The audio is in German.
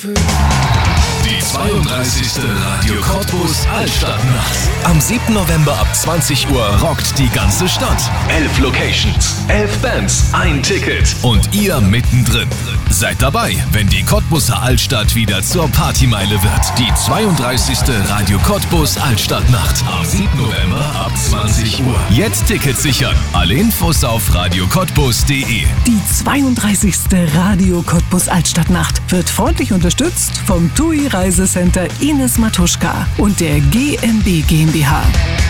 Die 32. Radio Cottbus Altstadtnacht. Am 7. November ab 20 Uhr rockt die ganze Stadt. 11 Locations, 11 Bands, ein Ticket und ihr mittendrin. Seid dabei, wenn die Cottbuser Altstadt wieder zur Partymeile wird. Die 32. Radio Cottbus Altstadtnacht. Am 7. November ab 20 Uhr. Jetzt Tickets sichern. Alle Infos auf radiocottbus.de. Die 32. Radio Cottbus Altstadtnacht wird freundlich unterstützt vom TUI Reisecenter Ines Matuschka und der GmbH GmbH.